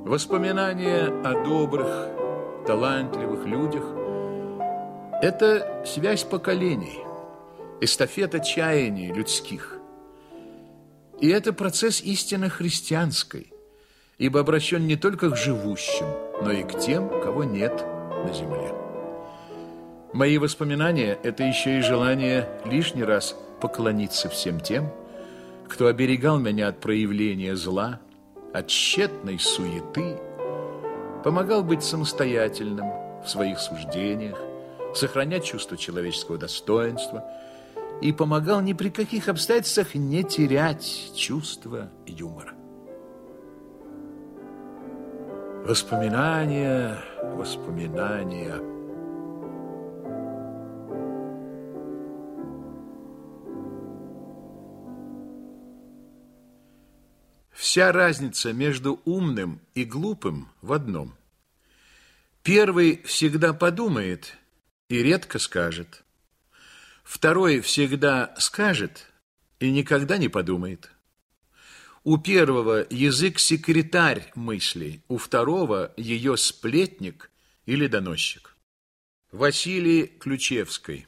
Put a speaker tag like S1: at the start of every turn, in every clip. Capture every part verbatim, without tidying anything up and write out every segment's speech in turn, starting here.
S1: Воспоминания о добрых, талантливых людях – это связь поколений, эстафета чаяний людских. И это процесс истинно христианской, ибо обращен не только к живущим, но и к тем, кого нет на земле. Мои воспоминания – это еще и желание лишний раз поклониться всем тем, кто оберегал меня от проявления зла, от тщетной суеты, помогал быть самостоятельным в своих суждениях, сохранять чувство человеческого достоинства и помогал ни при каких обстоятельствах не терять чувство юмора. Воспоминания, воспоминания. Вся разница между умным и глупым в одном. Первый всегда подумает и редко скажет. Второй всегда скажет и никогда не подумает. У первого язык секретарь мыслей, у второго ее сплетник или доносчик. Василий Ключевский.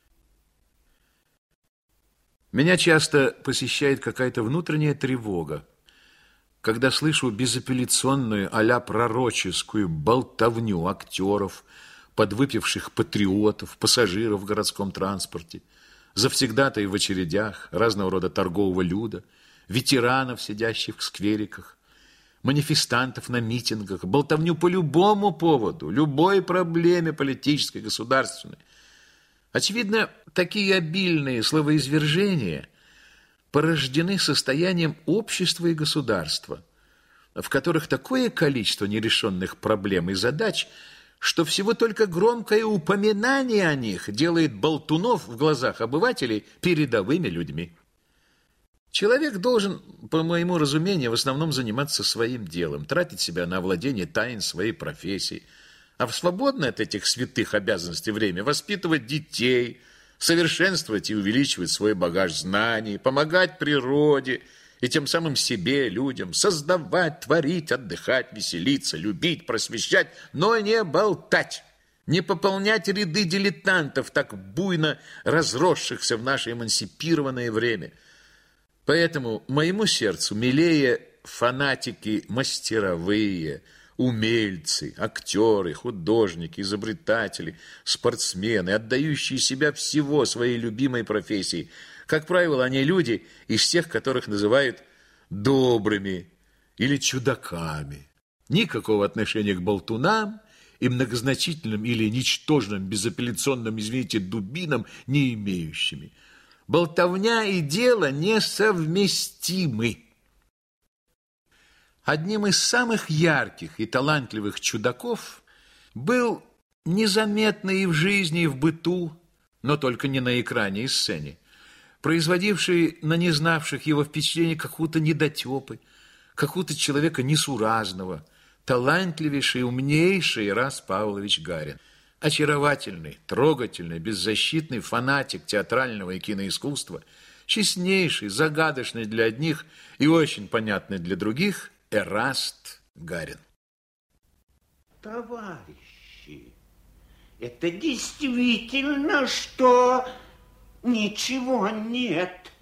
S1: Меня часто посещает какая-то внутренняя тревога, когда слышу безапелляционную а-ля пророческую болтовню актеров, подвыпивших патриотов, пассажиров в городском транспорте, завсегдатаев в очередях, разного рода торгового люда, ветеранов, сидящих в сквериках, манифестантов на митингах, болтовню по любому поводу, любой проблеме политической, государственной. Очевидно, такие обильные словоизвержения порождены состоянием общества и государства, в которых такое количество нерешенных проблем и задач, что всего только громкое упоминание о них делает болтунов в глазах обывателей передовыми людьми. Человек должен, по моему разумению, в основном заниматься своим делом, тратить себя на овладение тайн своей профессии, а в свободное от этих святых обязанностей время воспитывать детей, совершенствовать и увеличивать свой багаж знаний, помогать природе и тем самым себе, людям, создавать, творить, отдыхать, веселиться, любить, просвещать, но не болтать, не пополнять ряды дилетантов, так буйно разросшихся в наше эмансипированное время. Поэтому моему сердцу милее фанатики мастеровые, умельцы, актеры, художники, изобретатели, спортсмены, отдающие себя всего своей любимой профессии. Как правило, они люди из тех, которых называют добрыми или чудаками. Никакого отношения к болтунам и многозначительным или ничтожным, безапелляционным, извините, дубинам не имеющими. Болтовня и дело несовместимы. Одним из самых ярких и талантливых чудаков был незаметный и в жизни, и в быту, но только не на экране и сцене, производивший на незнавших его впечатление какого-то недотепы, какого-то человека несуразного, талантливейший и умнейший Ирас Павлович Гарин. Очаровательный, трогательный, беззащитный фанатик театрального и киноискусства, честнейший, загадочный для одних и очень понятный для других Эраст Гарин.
S2: Товарищи, это действительно, что ничего нет.